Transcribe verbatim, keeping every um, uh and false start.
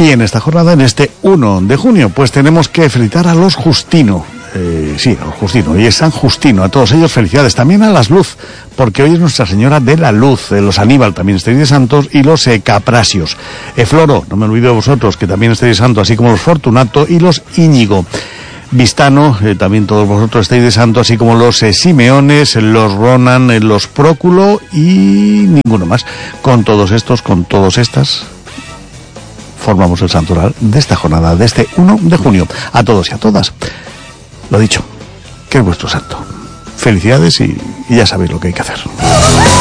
Y en esta jornada, en este uno de junio, pues tenemos que felicitar a los Justino. Eh, sí, a los Justino, y es San Justino, a todos ellos felicidades, también a las Luz, porque hoy es Nuestra Señora de la Luz, eh, los Aníbal también estáis de santos, y los eh, Caprasios. Eh, Floro, no me olvido de vosotros, que también estáis de santos, así como los Fortunato y los Íñigo. Vistano, eh, también todos vosotros estáis de santo, así como los eh, Simeones, los Ronan, eh, los Próculo y ninguno más. Con todos estos, con todas estas, formamos el santoral de esta jornada, de este uno de junio. A todos y a todas, lo dicho, que es vuestro santo. Felicidades y, y ya sabéis lo que hay que hacer.